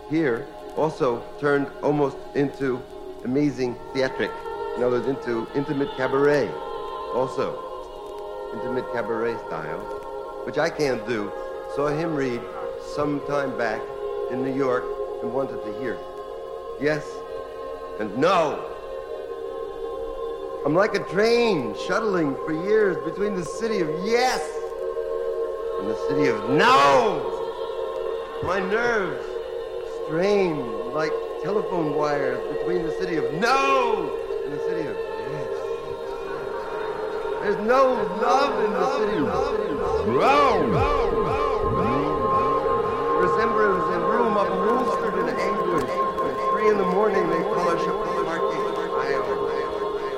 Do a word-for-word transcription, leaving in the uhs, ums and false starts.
here also turned almost into amazing theatric. In other words, into intimate cabaret. Also, intimate cabaret style, which I can't do. Saw him read some time back in New York and wanted to hear yes and no. I'm like a train shuttling for years between the city of yes and the city of no. My nerves strain like telephone wires between the city of no and the city of yes. There's no love in the city of no. Resemblers in room up roosted in anguish. At three in the morning they call us